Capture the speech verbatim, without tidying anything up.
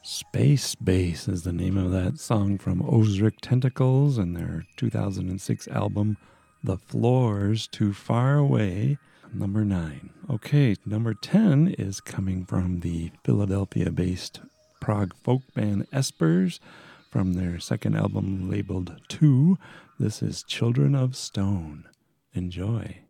Space Bass is the name of that song from Ozric Tentacles and their two thousand six album, The Floor's Too Far Away, number nine. Okay, number ten is coming from the Philadelphia-based prog folk band Espers from their second album labeled Two. This is Children of Stone. Enjoy.